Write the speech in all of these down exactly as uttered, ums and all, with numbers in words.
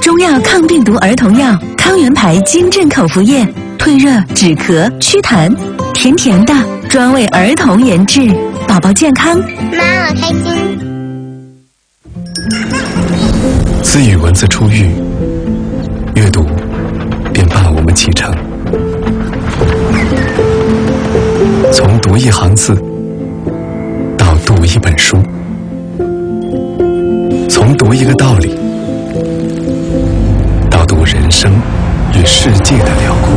中药抗病毒儿童药康源牌金镇口服液，退热止咳祛痰，甜甜的，专为儿童研制，宝宝健康。 妈，我开心。 自与文字初遇，阅读便伴我们启程。从读一行字到读一本书，从读一个道理到读人生与世界的辽阔。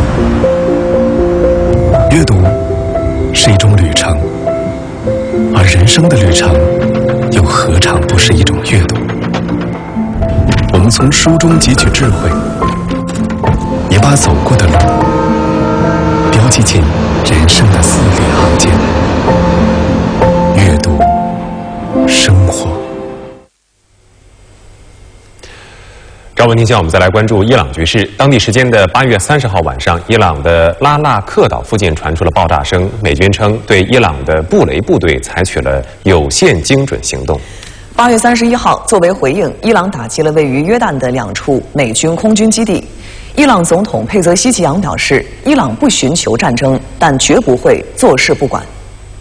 阅读是一种旅程，而人生的旅程又何尝不是一种阅读？我们从书中汲取智慧，也把走过的路标记进人生的字里行间。阅读生活。 稍闻听下，我们再来关注伊朗局势。当地时间的八月三十号晚上，伊朗的拉纳克岛附近传出了爆炸声。美军称对伊朗的布雷部队采取了有限精准行动。 八月三十一号，作为回应，伊朗打击了位于约旦的两处美军空军基地。伊朗总统佩泽希奇扬表示，伊朗不寻求战争，但绝不会坐视不管。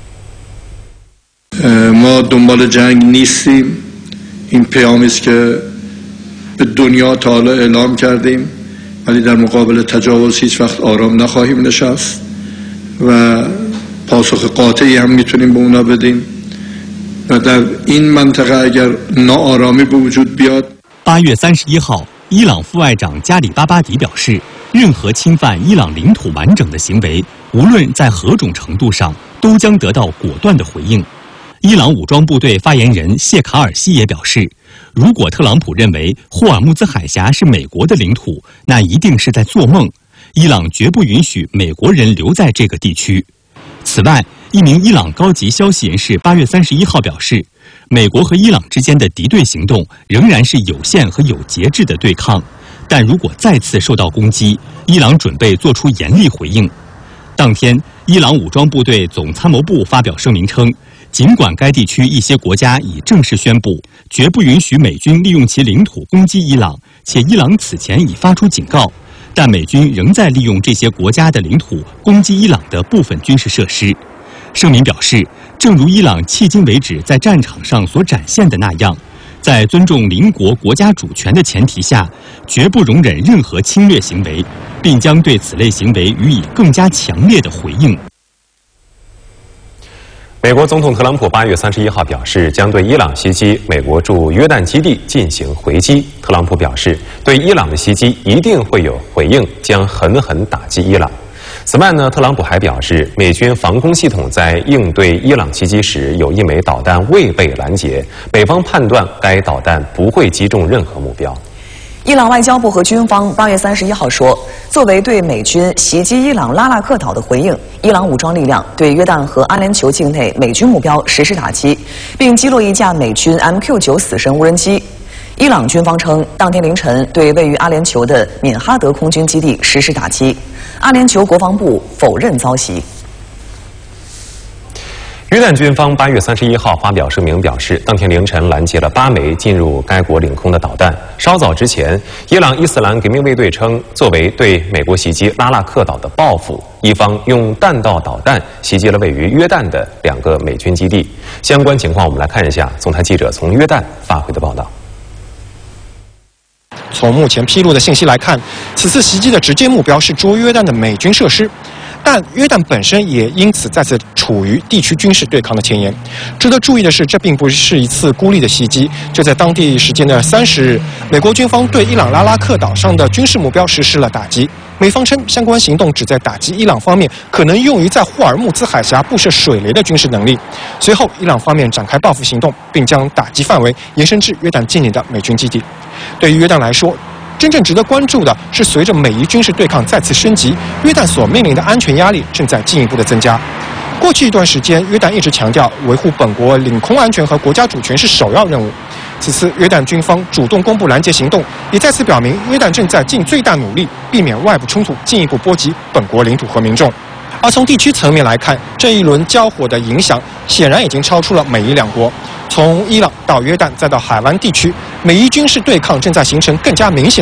ما دنبال جنگ نیستیم. این پیامی است که به دنیا تا حالا اعلام کردیم، ولی در مقابل تجاوز هیچ وقت آرام نخواهیم نشست و پاسخ قاطعی هم میتونیم به اونا بدیم و در این منطقه اگر ناآرامی به وجود بیاد。 八月三十一号，伊朗副外长加里巴巴迪表示，任何侵犯伊朗领土完整的行为，无论在何种程度上，都将得到果断的回应。伊朗武装部队发言人谢卡尔西也表示，如果特朗普认为霍尔木兹海峡是美国的领土，那一定是在做梦。伊朗绝不允许美国人留在这个地区。此外，一名伊朗高级消息人士八月三十一号表示，美国和伊朗之间的敌对行动仍然是有限和有节制的对抗，但如果再次受到攻击，伊朗准备做出严厉回应。当天，伊朗武装部队总参谋部发表声明称，尽管该地区一些国家已正式宣布绝不允许美军利用其领土攻击伊朗，且伊朗此前已发出警告，但美军仍在利用这些国家的领土攻击伊朗的部分军事设施。声明表示，正如伊朗迄今为止在战场上所展现的那样，在尊重邻国国家主权的前提下，绝不容忍任何侵略行为，并将对此类行为予以更加强烈的回应。 美国总统特朗普八月三十一号表示，将对伊朗袭击美国驻约旦基地进行回击。特朗普表示，对伊朗的袭击一定会有回应，将狠狠打击伊朗。此外呢，特朗普还表示，美军防空系统在应对伊朗袭击时，有一枚导弹未被拦截，美方判断该导弹不会击中任何目标。 伊朗外交部和军方八月三十一号说，作为对美军袭击伊朗拉纳克岛的回应，伊朗武装力量对约旦和阿联酋境内美军目标实施打击，并击落一架美军 M Q 九 死神无人机。伊朗军方称，当天凌晨对位于阿联酋的敏哈德空军基地实施打击。阿联酋国防部否认遭袭。 约旦军方八月三十一号发表声明表示，当天凌晨拦截了八枚进入该国领空的导弹。稍早之前，伊朗伊斯兰革命卫队称，作为对美国袭击拉纳克岛的报复，伊方用弹道导弹袭击了位于约旦的两个美军基地。相关情况，我们来看一下总台记者从约旦发回的报道。 从目前披露的信息来看，此次袭击的直接目标是驻约旦的美军设施。但约旦本身也因此再次处于地区军事对抗的前沿。值得注意的是，这并不是一次孤立的袭击。就在当地时间的三十日，美国军方对伊朗拉拉克岛上的军事目标实施了打击。美方称，相关行动旨在打击伊朗方面可能用于在霍尔木兹海峡布设水雷的军事能力。随后，伊朗方面展开报复行动，并将打击范围延伸至约旦境内的美军基地。对于约旦来说，真正值得关注的是，随着美伊军事对抗再次升级，约旦所面临的安全压力正在进一步的增加。过去一段时间，约旦一直强调维护本国领空安全和国家主权是首要任务。此次约旦军方主动公布拦截行动，也再次表明约旦正在尽最大努力避免外部冲突进一步波及本国领土和民众。而从地区层面来看，这一轮交火的影响显然已经超出了美伊两国。从伊朗到约旦再到海湾地区，美伊军事对抗正在形成更加明显